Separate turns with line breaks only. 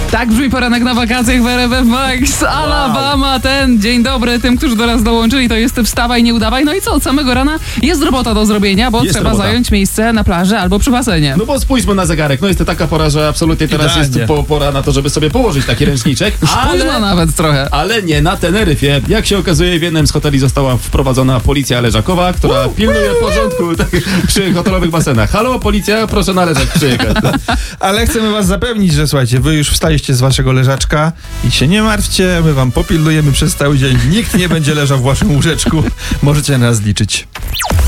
Tak brzmi poranek na wakacjach w RMF Max. Alabama, dzień dobry tym, którzy do nas dołączyli. To jest wstawaj, nie udawaj. No i co, od samego rana jest robota do zrobienia, bo trzeba zająć miejsce na plaży albo przy basenie.
No bo spójrzmy na zegarek. No jest to taka pora, że absolutnie teraz jest pora na to, żeby sobie położyć taki ręczniczek.
Późno nawet trochę.
Ale nie na Teneryfie. Jak się okazuje, w jednym z hoteli została wprowadzona policja leżakowa, która pilnuje porządku przy hotelowych basenach. Halo, policja, proszę na leżak przyjechać.
Ale chcemy was zapewnić, że słuchajcie, wy już wstajecie z waszego leżaczka i się nie martwcie, my wam popilnujemy przez cały dzień. Nikt nie będzie leżał w waszym łóżeczku. Możecie na nas liczyć.